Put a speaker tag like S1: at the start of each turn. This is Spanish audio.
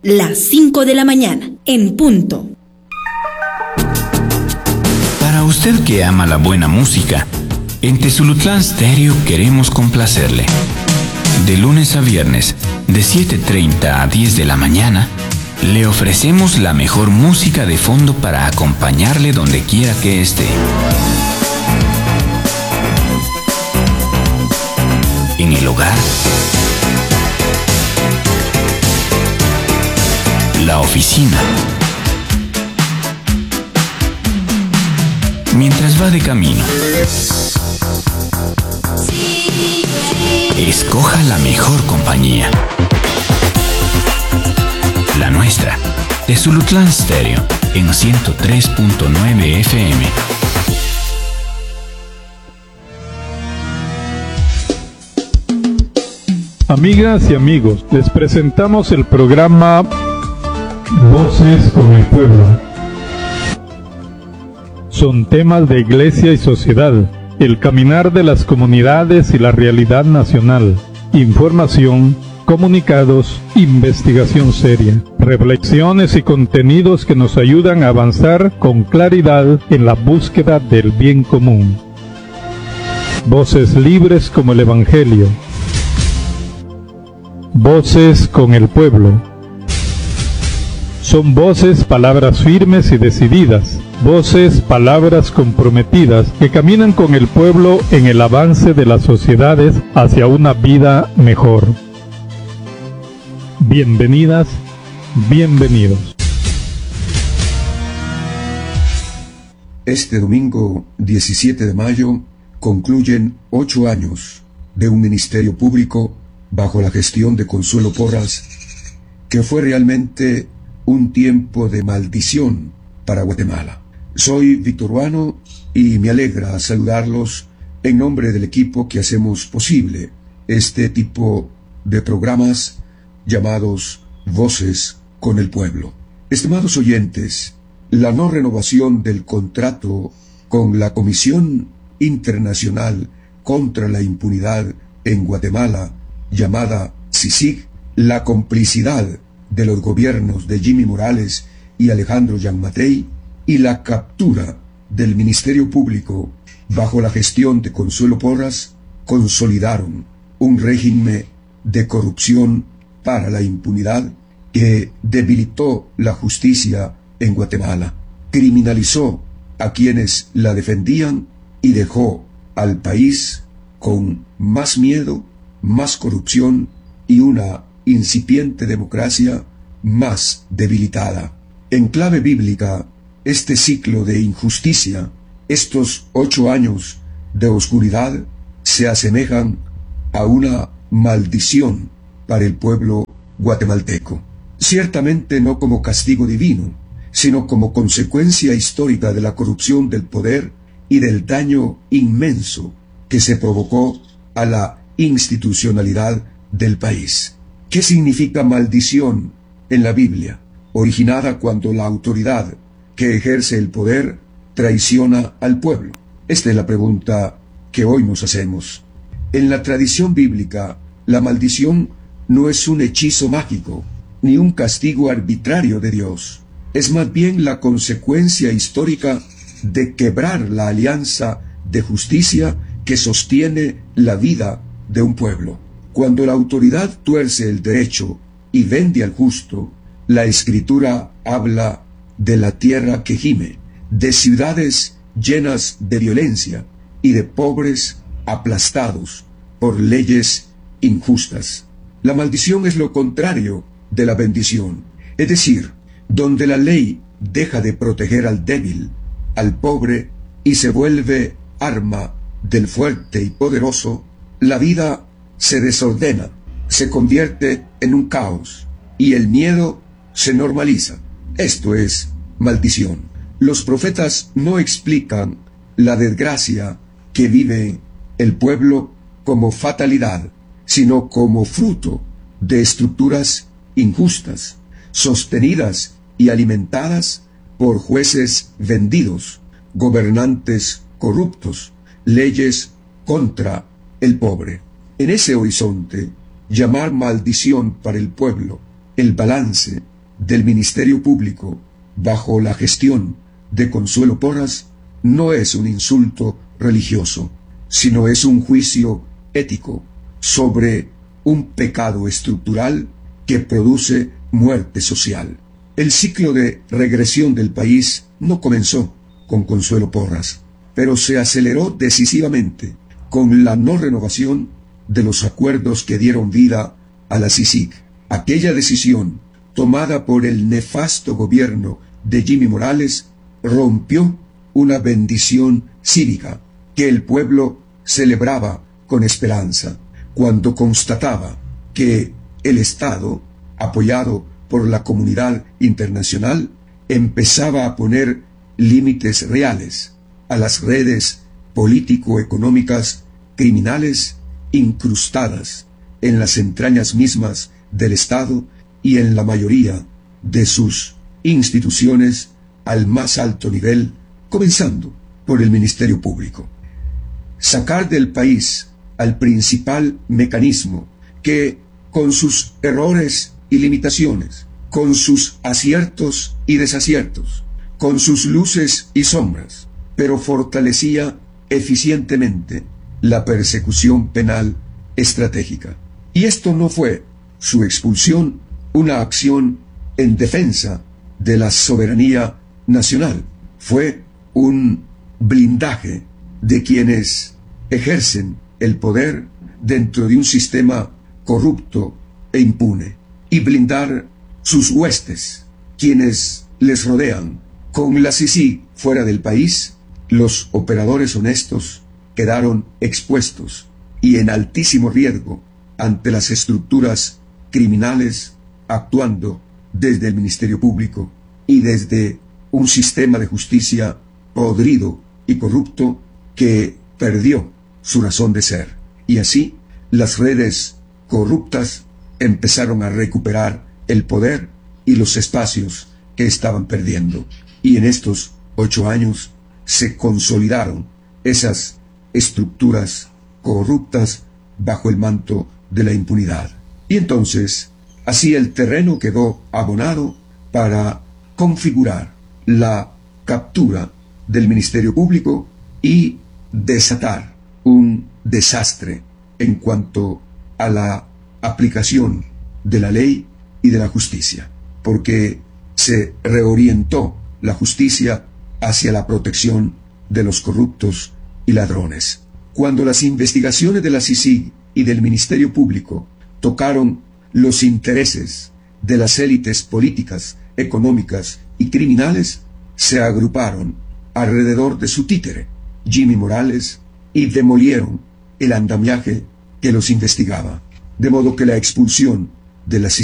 S1: las 5 de la mañana, en punto.
S2: Para usted que ama la buena música, en Tezulutlán Stereo queremos complacerle. De lunes a viernes, de 7:30 a 10 de la mañana, le ofrecemos la mejor música de fondo para acompañarle donde quiera que esté. En el hogar, la oficina, mientras va de camino. Escoja la mejor compañía. La nuestra, Tezulutlán Stereo, en 103.9 FM.
S3: Amigas y amigos, les presentamos el programa Voces con el Pueblo. Son temas de iglesia y sociedad, el caminar de las comunidades y la realidad nacional, información, comunicados, investigación seria, reflexiones y contenidos que nos ayudan a avanzar con claridad en la búsqueda del bien común. Voces libres como el Evangelio. Voces con el pueblo. Son voces, palabras firmes y decididas, voces, palabras comprometidas que caminan con el pueblo en el avance de las sociedades hacia una vida mejor. Bienvenidas, bienvenidos.
S4: Este domingo 17 de mayo concluyen 8 años de un ministerio público bajo la gestión de Consuelo Porras, que fue realmente un tiempo de maldición para Guatemala. Soy Víctor Ruano y me alegra saludarlos en nombre del equipo que hacemos posible este tipo de programas llamados Voces con el Pueblo. Estimados oyentes, la no renovación del contrato con la Comisión Internacional contra la Impunidad en Guatemala, llamada CICIG, la complicidad de los gobiernos de Jimmy Morales y Alejandro Gianmattei y la captura del Ministerio Público bajo la gestión de Consuelo Porras consolidaron un régimen de corrupción para la impunidad que debilitó la justicia en Guatemala, criminalizó a quienes la defendían y dejó al país con más miedo, más corrupción y una incipiente democracia más debilitada. En clave bíblica, este ciclo de injusticia, estos 8 años de oscuridad, se asemejan a una maldición para el pueblo guatemalteco. Ciertamente no como castigo divino, sino como consecuencia histórica de la corrupción del poder y del daño inmenso que se provocó a la institucionalidad del país. ¿Qué significa maldición en la Biblia? Originada cuando la autoridad que ejerce el poder traiciona al pueblo. Esta es la pregunta que hoy nos hacemos. En la tradición bíblica, la maldición no es un hechizo mágico, ni un castigo arbitrario de Dios. Es más bien la consecuencia histórica de quebrar la alianza de justicia que sostiene la vida de un pueblo. Cuando la autoridad tuerce el derecho y vende al justo, la Escritura habla de la tierra que gime, de ciudades llenas de violencia y de pobres aplastados por leyes injustas. La maldición es lo contrario de la bendición, es decir, donde la ley deja de proteger al débil, al pobre, y se vuelve arma del fuerte y poderoso, la vida se desordena, se convierte en un caos, y el miedo se normaliza. Esto es maldición. Los profetas no explican la desgracia que vive el pueblo como fatalidad, sino como fruto de estructuras injustas, sostenidas y alimentadas por jueces vendidos, gobernantes corruptos, leyes contra el pobre. En ese horizonte, llamar maldición para el pueblo el balance del Ministerio Público bajo la gestión de Consuelo Porras no es un insulto religioso, sino es un juicio ético sobre un pecado estructural que produce muerte social. El ciclo de regresión del país no comenzó con Consuelo Porras, pero se aceleró decisivamente con la no renovación de los acuerdos que dieron vida a la CICIG. Aquella decisión, tomada por el nefasto gobierno de Jimmy Morales, rompió una bendición cívica que el pueblo celebraba con esperanza, cuando constataba que el Estado, apoyado por la comunidad internacional, empezaba a poner límites reales a las redes político-económicas criminales incrustadas en las entrañas mismas del Estado y en la mayoría de sus instituciones al más alto nivel, comenzando por el Ministerio Público. Sacar del país al principal mecanismo que, con sus errores y limitaciones, con sus aciertos y desaciertos, con sus luces y sombras, pero fortalecía eficientemente la persecución penal estratégica. Y esto no fue su expulsión una acción en defensa de la soberanía nacional, fue un blindaje de quienes ejercen el poder dentro de un sistema corrupto e impune, y blindar sus huestes, quienes les rodean. Con la CICIG fuera del país, los operadores honestos quedaron expuestos y en altísimo riesgo ante las estructuras criminales, actuando desde el Ministerio Público y desde un sistema de justicia podrido y corrupto que perdió su razón de ser. Y así las redes corruptas empezaron a recuperar el poder y los espacios que estaban perdiendo. Y en estos 8 años se consolidaron esas estructuras corruptas bajo el manto de la impunidad. Y entonces, así el terreno quedó abonado para configurar la captura del Ministerio Público y desatar un desastre en cuanto a la aplicación de la ley y de la justicia, porque se reorientó la justicia hacia la protección de los corruptos y ladrones. Cuando las investigaciones de la CICIG y del Ministerio Público tocaron los intereses de las élites políticas, económicas y criminales, se agruparon alrededor de su títere, Jimmy Morales, y demolieron el andamiaje que los investigaba, de modo que la expulsión de la CICIG